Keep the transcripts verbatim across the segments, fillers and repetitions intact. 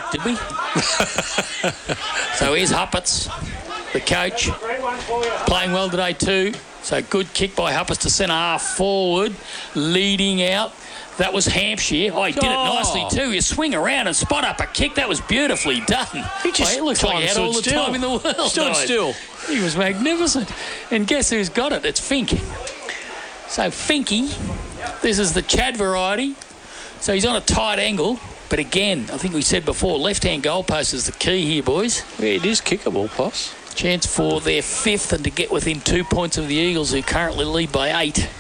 did we? So here's Huppets, the coach, playing well today too. So good kick by Huppets to centre half forward, leading out. That was Hampshire. Oh, he did it nicely too. You swing around and spot up a kick. That was beautifully done. He just oh, it looks like he had all the still. time in the world. Stood no, still. He was magnificent. And guess who's got it? It's Fink. So Finky, this is the Chad variety. So he's on a tight angle. But again, I think we said before, left-hand goalpost is the key here, boys. Yeah, it is kickable, Poss. Chance for their fifth and to get within two points of the Eagles, who currently lead by eight.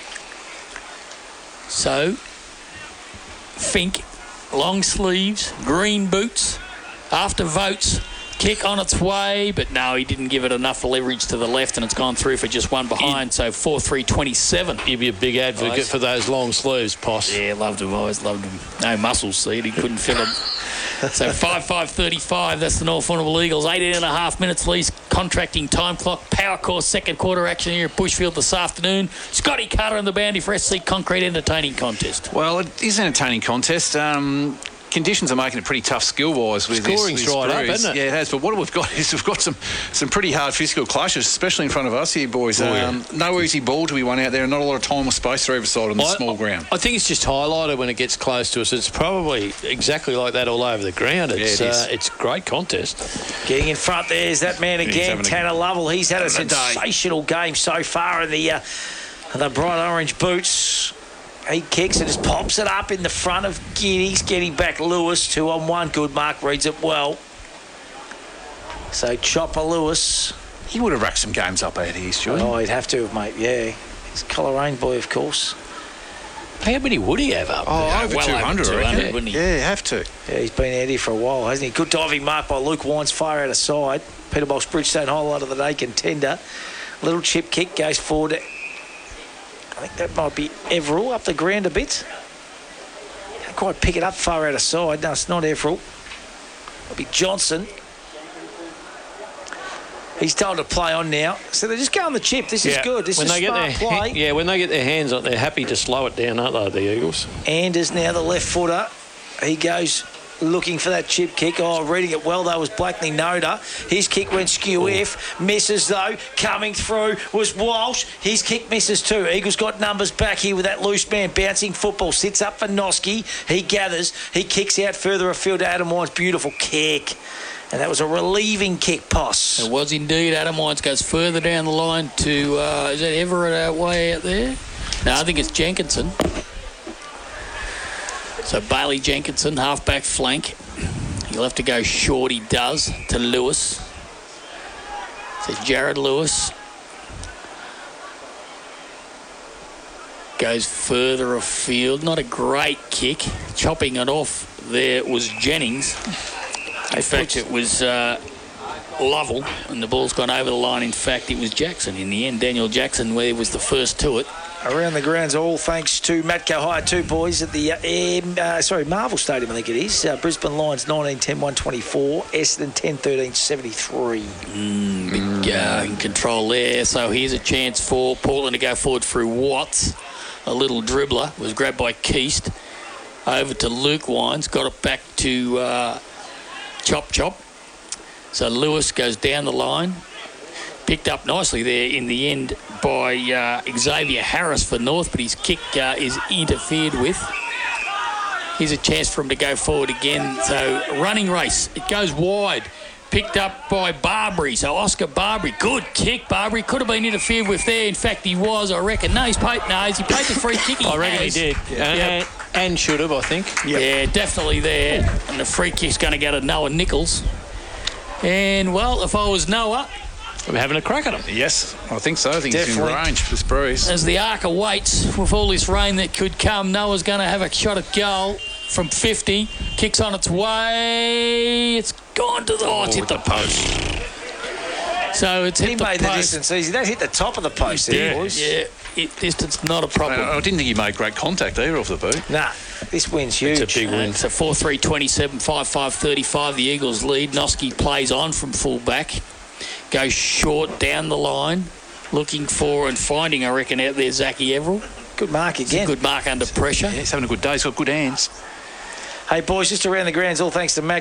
So, Fink, long sleeves, green boots, after votes, kick on its way, but no, he didn't give it enough leverage to the left and it's gone through for just one behind, so four three twenty-seven. You'd be a big advocate Guys. for those long sleeves, Poss. Yeah, loved him, always loved him. No muscles, see, he couldn't fill them. So five five thirty-five, that's the North Warrnambool Eagles. eighteen and a half minutes least contracting time clock. Power course second quarter action here at Bushfield this afternoon. Scotty Carter and the bounty for S C Concrete entertaining contest. Well, it is an entertaining contest. Um, conditions are making it pretty tough skill-wise with Scoring's this, this dried up, Breeze. hasn't it? Yeah, it has. But what we've got is we've got some, some pretty hard physical clashes, especially in front of us here, boys. Oh, yeah. um, no easy ball to be won out there, and not a lot of time or space for either side on the I, small ground. I think it's just highlighted when it gets close to us. It's probably exactly like that all over the ground. It's Yeah, it is. uh, it's a great contest. Getting in front there is that man Yeah, he's again, having a- Tanner Lovell. He's had a having a day. sensational game so far in the uh, the bright orange boots. He kicks and just pops it up in the front of Giddies, getting back Lewis. Two on one. Good mark, reads it well. So Chopper Lewis. He would have racked some games up out here, Stuart. Oh, he'd have to have, mate, yeah. He's Coleraine boy, of course. How many would he have up? Oh, there? over well two over hundred, two I hundred, reckon. wouldn't he? Yeah, you have to. Yeah, he's been out here for a while, hasn't he? Good diving mark by Luke Wines, far out of side. Peter Box Bridgestone, highlight of the day contender. Little chip kick goes forward. I think that might be Everall up the ground a bit. Can't quite pick it up far out of side. No, it's not Everall. It'll be Johnson. He's told to play on now. So they just go on the chip. This is good. This when is they smart get their, play. Yeah, when they get their hands on it, they're happy to slow it down, aren't they, the Eagles? Anders now the left footer. He goes looking for that chip kick. Oh, reading it well though was Blackney Noda. His kick went skew if. Misses though. Coming through was Walsh. His kick misses too. Eagles got numbers back here with that loose man. Bouncing football. Sits up for Noski. He gathers. He kicks out further afield to Adam Wines. Beautiful kick. And that was a relieving kick, Poss. It was indeed. Adam Wines goes further down the line to, uh, is that Everett out way out there? No, I think it's Jenkinson. So Bailey Jenkinson, half-back flank. He'll have to go short, he does, to Lewis. So Jared Lewis goes further afield. Not a great kick. Chopping it off there was Jennings. In fact, it was uh, Lovell, and the ball's gone over the line. In fact, it was Jackson in the end. Daniel Jackson, where was the first to it. Around the grounds, all thanks to Matco Hire, two boys at the uh, M, uh, sorry Marvel Stadium, I think it is. Uh, Brisbane Lions nineteen ten one twenty-four, Essendon ten thirteen seventy-three. Mm, big uh, in control there. So here's a chance for Portland to go forward through Watts. A little dribbler was grabbed by Keast. Over to Luke Wines, got it back to uh, Chop Chop. So Lewis goes down the line. Picked up nicely there in the end by uh, Xavier Harris for North, but his kick uh, is interfered with. Here's a chance for him to go forward again. So running race, it goes wide. Picked up by Barbary. So Oscar Barbary, good kick. Barbary could have been interfered with there. In fact, he was, I reckon. No, he's paid, no, he's he paid the free kick. He I reckon has. he did. Yeah. And, Yep. and should have, I think. Yeah, definitely there. And the free kick's going to go to Noah Nichols. And, well, if I was Noah, We're having a crack at him. Yes, I think so. I think Definitely. he's in range for this Breeze. as the Arca waits with all this rain that could come, Noah's going to have a shot at goal from fifty. Kicks on its way. It's gone to the... Oh, it's hit the post. So it's He hit the made the post. distance easy. That hit the top of the post there, boys. Yeah, it, distance not a problem. I didn't think he made great contact either off the boot. Nah, this win's huge. It's a big win. Uh, so four three twenty-seven, five five thirty-five, the Eagles lead. Noski plays on from full-back. Goes short down the line. Looking for and finding, I reckon, out there, Zachy Everall. Good mark It's a again. good mark under pressure. Yeah, he's having a good day. He's got good hands. Hey, boys, just around the grounds, all thanks to Mac.